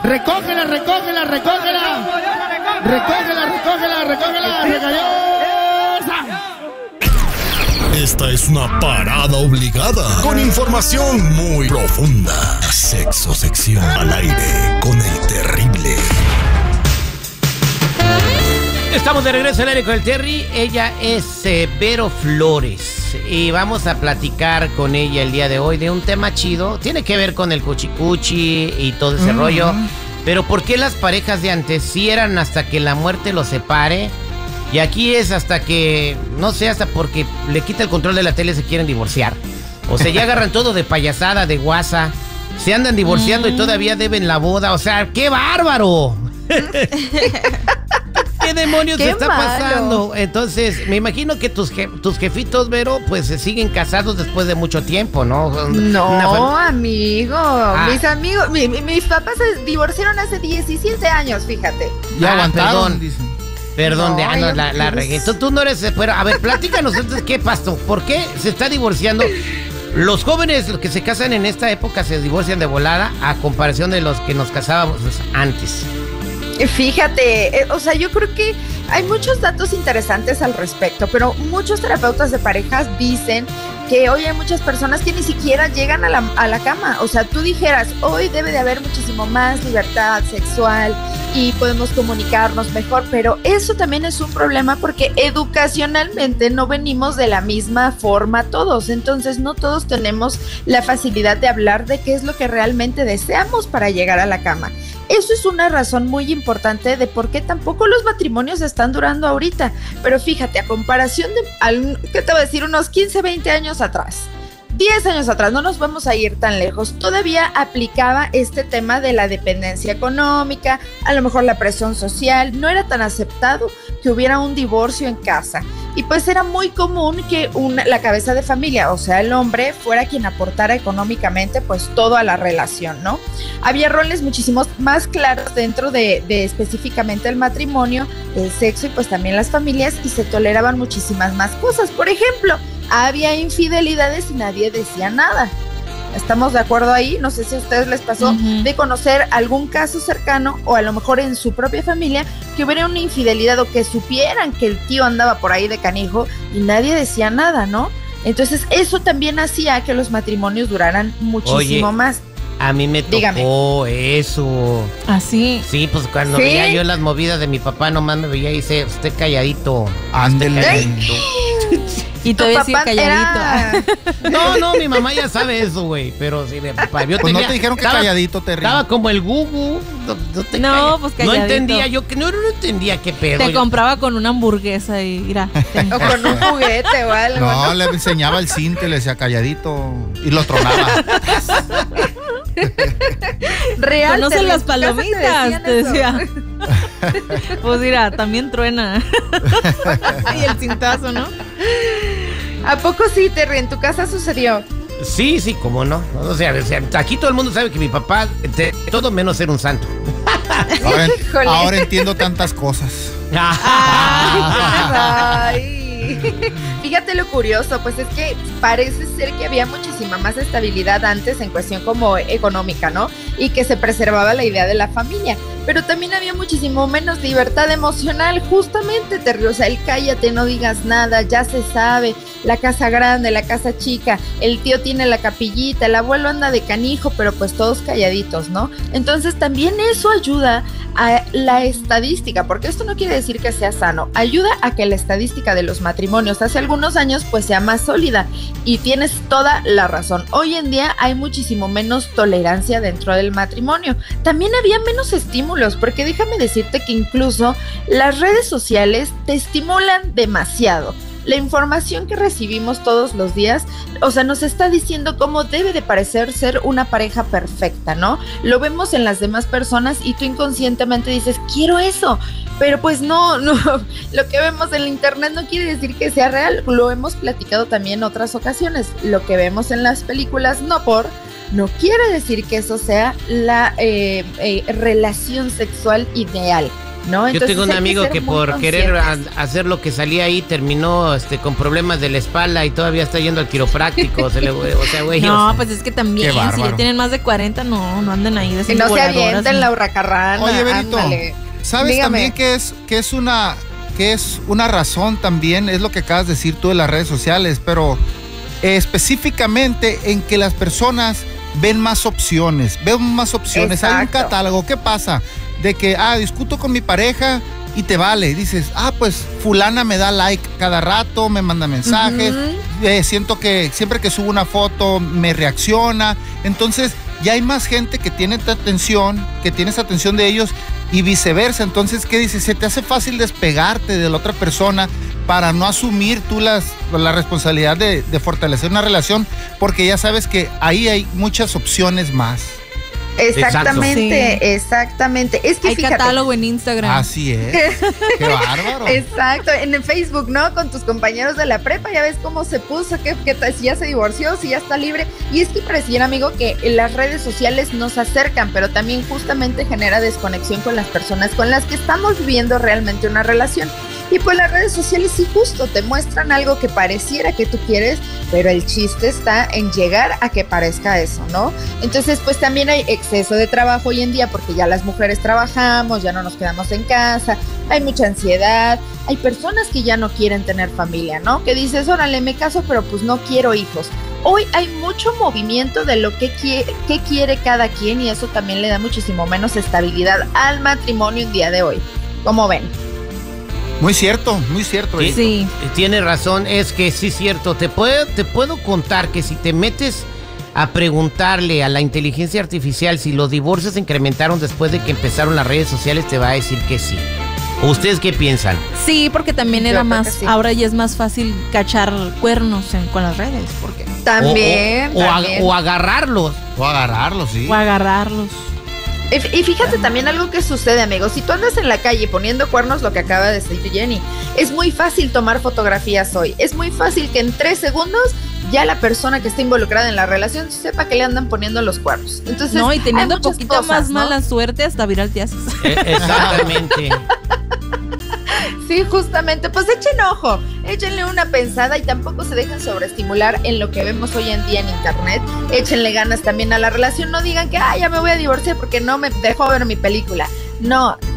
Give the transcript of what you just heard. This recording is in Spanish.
Recógela. Esta es una parada obligada con información muy profunda. Sexo sección al aire con el terrible. Estamos de regreso al aire con el Terry. Ella es Vero Flores y vamos a platicar con ella el día de hoy de un tema chido. Tiene que ver con el cuchicuchi y todo ese rollo. Pero ¿por qué las parejas de antes sí eran hasta que la muerte los separe? Y aquí es hasta que, no sé, hasta porque le quita el control de la tele se quieren divorciar. O sea, ya agarran todo de payasada, de guasa. Se andan divorciando y todavía deben la boda. O sea, ¡qué bárbaro! ¿Qué demonios está pasando? Entonces, me imagino que tus jefitos, Vero, pues se siguen casados después de mucho tiempo, ¿no? No, amigo. Mis amigos, mis papás se divorciaron hace 17 años, fíjate. Ya aguantaron, Perdón, la regué. Tú no eres... Pero, a ver, platícanos entonces, ¿qué pasó? ¿Por qué se está divorciando? Los jóvenes, los que se casan en esta época, se divorcian de volada a comparación de los que nos casábamos antes. Fíjate, o sea, yo creo que hay muchos datos interesantes al respecto, pero muchos terapeutas de parejas dicen que hoy hay muchas personas que ni siquiera llegan a la cama. O sea, tú dijeras, hoy debe de haber muchísimo más libertad sexual y podemos comunicarnos mejor, pero eso también es un problema porque educacionalmente no venimos de la misma forma todos, entonces no todos tenemos la facilidad de hablar de qué es lo que realmente deseamos para llegar a la cama. Eso es una razón muy importante de por qué tampoco los matrimonios están durando ahorita. Pero fíjate, a comparación de, ¿qué te voy a decir? Unos 15, 20 años atrás. 10 años atrás, no nos vamos a ir tan lejos, todavía aplicaba este tema de la dependencia económica, a lo mejor la presión social, no era tan aceptado que hubiera un divorcio en casa. Y pues era muy común que la cabeza de familia, o sea, el hombre, fuera quien aportara económicamente pues todo a la relación, ¿no? Había roles muchísimos más claros dentro de específicamente el matrimonio, el sexo y pues también las familias, y se toleraban muchísimas más cosas. Por ejemplo, había infidelidades y nadie decía nada. ¿Estamos de acuerdo ahí? No sé si a ustedes les pasó de conocer algún caso cercano o a lo mejor en su propia familia que hubiera una infidelidad o que supieran que el tío andaba por ahí de canijo y nadie decía nada, ¿no? Entonces eso también hacía que los matrimonios duraran muchísimo más. A mí me tocó eso. ¿Ah, sí? Sí, pues cuando veía yo las movidas de mi papá, nomás me veía y dice, usted calladito. Ándele. Y todavía decía calladito. No, mi mamá ya sabe eso, güey. Pero sí, mi papá. Yo pues no te dijeron que calladito, Terry. Estaba como el Gugu. No, pues calladito. No entendía, yo no entendía qué pedo. Te compraba con una hamburguesa y mira. O con un juguete o algo. No, le enseñaba el cinte, le decía calladito y lo tronaba. Real. ¿Conocen las palomitas? Te decía. Pues mira, también truena. Y el cintazo, ¿no? ¿A poco sí, Terry? ¿En tu casa sucedió? Sí, cómo no. O sea, aquí todo el mundo sabe que mi papá, todo menos ser un santo. Ahora entiendo tantas cosas. Ay. Fíjate lo curioso, pues es que parece ser que había muchísima más estabilidad antes en cuestión como económica, ¿no? Y que se preservaba la idea de la familia, pero también había muchísimo menos libertad emocional, justamente, Terry. O sea, el cállate, no digas nada, ya se sabe, la casa grande, la casa chica, el tío tiene la capillita, el abuelo anda de canijo, pero pues todos calladitos, ¿no? Entonces también eso ayuda a la estadística, porque esto no quiere decir que sea sano, ayuda a que la estadística de los matrimonios hace algunos años pues sea más sólida, y tienes toda la razón. Hoy en día hay muchísimo menos tolerancia dentro del matrimonio, también había menos estímulos, porque déjame decirte que incluso las redes sociales te estimulan demasiado. La información que recibimos todos los días, o sea, nos está diciendo cómo debe de parecer ser una pareja perfecta, ¿no? Lo vemos en las demás personas y tú inconscientemente dices, quiero eso, pero pues no, lo que vemos en la internet no quiere decir que sea real. Lo hemos platicado también en otras ocasiones. Lo que vemos en las películas no quiere decir que eso sea la relación sexual ideal. ¿no? Yo Entonces, tengo un hay amigo ser que muy por querer conscientes. hacer lo que salía ahí terminó con problemas de la espalda y todavía está yendo al quiropráctico. O sea, güey. No, pues es que también, Qué si bárbaro. ya tienen más de 40, no anden ahí de Y no se voladoras, avienten ¿no? la hurracarrana. Oye, Berito, ándale. ¿sabes Dígame. también que es una razón también? Es lo que acabas de decir tú de las redes sociales, pero específicamente en que las personas ven más opciones. Hay un Exacto. catálogo. ¿Qué pasa? De que, discuto con mi pareja y te vale. Dices, pues fulana me da like cada rato, me manda mensajes. Siento que siempre que subo una foto me reacciona. Entonces ya hay más gente que tiene tu atención, que tienes atención de ellos y viceversa. Entonces, ¿qué dices? Se te hace fácil despegarte de la otra persona para no asumir tú la responsabilidad de fortalecer una relación, porque ya sabes que ahí hay muchas opciones más. Exactamente, Exacto. exactamente. Es que Hay fíjate. catálogo en Instagram. Así es. Qué bárbaro. Exacto, en el Facebook, ¿no? Con tus compañeros de la prepa, ya ves cómo se puso, si ya se divorció, si ya está libre. Y es que pareciera, amigo, que las redes sociales nos acercan, pero también justamente genera desconexión con las personas con las que estamos viviendo realmente una relación. Y pues las redes sociales sí justo te muestran algo que pareciera que tú quieres, pero el chiste está en llegar a que parezca eso, ¿no? Entonces pues también hay exceso de trabajo hoy en día porque ya las mujeres trabajamos, ya no nos quedamos en casa, hay mucha ansiedad, hay personas que ya no quieren tener familia, ¿no? Que dices, órale, me caso, pero pues no quiero hijos. Hoy hay mucho movimiento de lo que quiere cada quien y eso también le da muchísimo menos estabilidad al matrimonio el día de hoy. ¿Cómo ven? Muy cierto. Sí. Tiene razón, es que sí es cierto. Te puedo contar que si te metes a preguntarle a la inteligencia artificial si los divorcios se incrementaron después de que empezaron las redes sociales, te va a decir que sí. ¿Ustedes qué piensan? Sí, porque también Yo era creo más, que sí. ahora ya es más fácil cachar cuernos con las redes, porque También. O agarrarlos. O agarrarlo, sí. o agarrarlos. Y fíjate también algo que sucede, amigos. Si tú andas en la calle poniendo cuernos, lo que acaba de decir Jenny, es muy fácil tomar fotografías hoy. Es muy fácil que en 3 segundos ya la persona que está involucrada en la relación sepa que le andan poniendo los cuernos. Entonces, No, y teniendo hay muchas poquito cosas, más ¿no? mala suerte, hasta viral te haces. Exactamente. Sí, justamente, pues échenle una pensada y tampoco se dejen sobreestimular en lo que vemos hoy en día en internet. Échenle ganas también a la relación, no digan que ya me voy a divorciar porque no me dejó ver mi película. No,